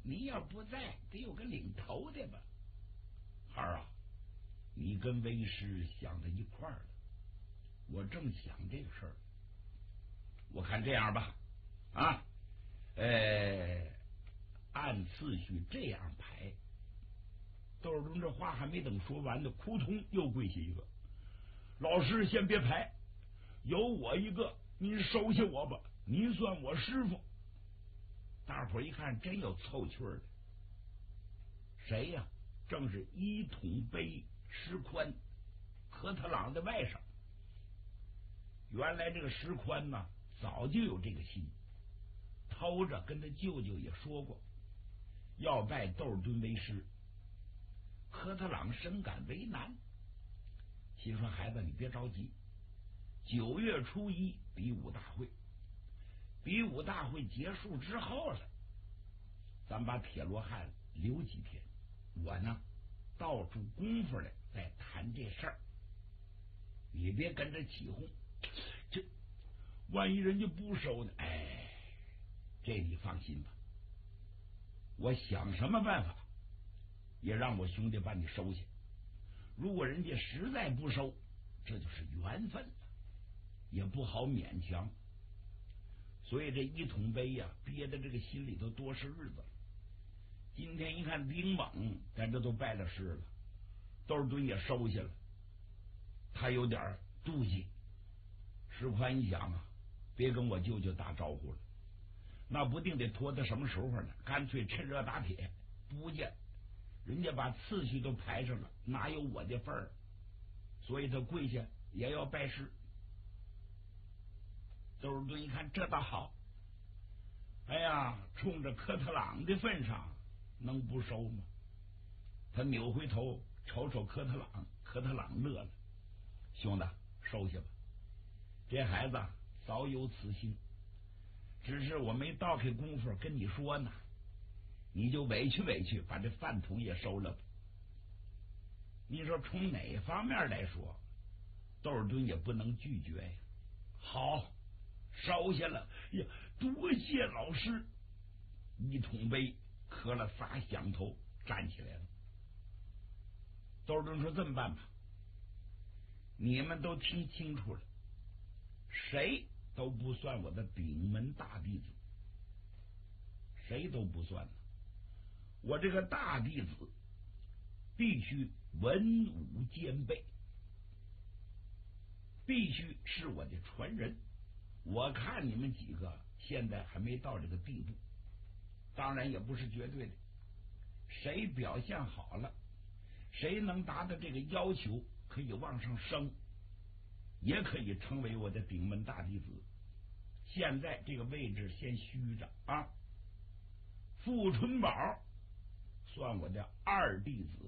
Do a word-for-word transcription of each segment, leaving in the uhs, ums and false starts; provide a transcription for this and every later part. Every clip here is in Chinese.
你要不在，得有个领头的吧？孩儿啊，你跟为师想在一块儿了，我正想这个事儿。我看这样吧，啊，呃，按次序这样排。窦尔敦这话还没等说完呢，扑通又跪下一个。老师先别排，有我一个，您收下我吧，您算我师傅。大伙一看，真有凑趣儿的。谁呀？正是一统碑石宽，和特朗的外甥。原来这个石宽呢，早就有这个心，偷着跟他舅舅也说过，要拜窦尔敦为师。科特朗深感为难，心说：“孩子，你别着急，九月初一比武大会，比武大会结束之后了，咱把铁罗汉留几天，我呢倒出功夫来再谈这事儿。你别跟着起哄，这万一人家不收呢？哎，这你放心吧，我想什么办法也让我兄弟把你收下。如果人家实在不收，这就是缘分了，也不好勉强。所以这一统碑呀、啊，憋在这个心里头多是日子了。今天一看丁猛在这都拜了师了，窦尔敦也收下了，他有点妒忌。石宽一想啊，别跟我舅舅打招呼了，那不定得拖到什么时候呢？干脆趁热打铁，不见人家把次序都排上了，哪有我的份儿？所以他跪下也要拜师。窦尔敦一看这倒好，哎呀，冲着科特朗的份上，能不收吗？他扭回头瞅瞅科特朗，科特朗乐了：“兄弟，收下吧，这孩子早有此心，只是我没倒开功夫跟你说呢。你就委屈委屈，把这饭桶也收了吧。”你说从哪方面来说，窦尔敦也不能拒绝呀。好，收下了呀，多谢老师。一统碑磕了仨响头，站起来了。窦尔敦说：“这么办吧，你们都听清楚了，谁都不算我的顶门大弟子，谁都不算呢。我这个大弟子必须文武兼备，必须是我的传人。我看你们几个现在还没到这个地步，当然也不是绝对的。谁表现好了，谁能达到这个要求，可以往上升，也可以成为我的顶门大弟子。现在这个位置先虚着啊。傅春宝算我的二弟子，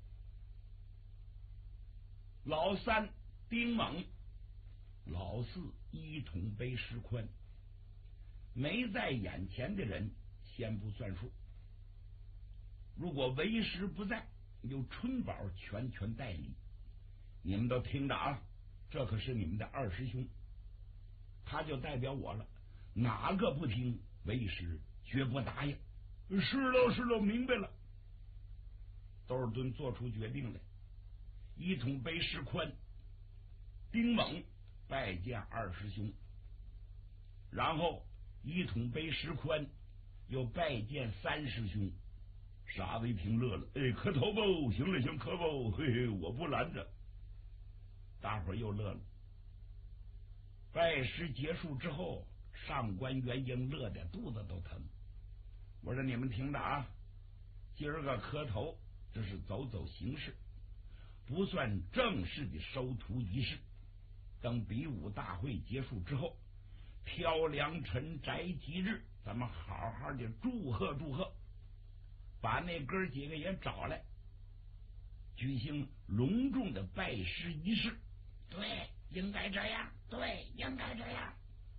老三丁猛，老四一统碑石宽。没在眼前的人先不算数，如果为师不在，由春宝全权代理。你们都听着啊，这可是你们的二师兄，他就代表我了，哪个不听，为师绝不答应。是了是了，明白了。窦尔敦做出决定来，一统碑石宽，丁猛拜见二师兄，然后一统碑石宽又拜见三师兄。傻子一听乐了，哎，磕头吧，行了行，磕吧，嘿嘿，我不拦着。大伙儿又乐了。拜师结束之后，上官元英乐得肚子都疼。我说你们听着啊，今儿个磕头这是走走形式，不算正式的收徒仪式。等比武大会结束之后，挑良辰摘吉日，咱们好好的祝贺祝贺，把那哥几个也找来，举行隆重的拜师仪式。对，应该这样，对，应该这样。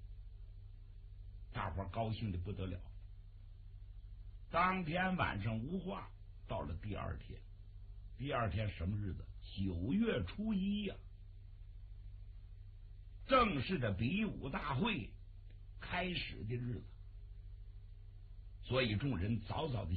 大伙高兴的不得了。当天晚上无话，到了第二天，第二天什么日子？九月初一呀、啊，正式的比武大会开始的日子。所以众人早早的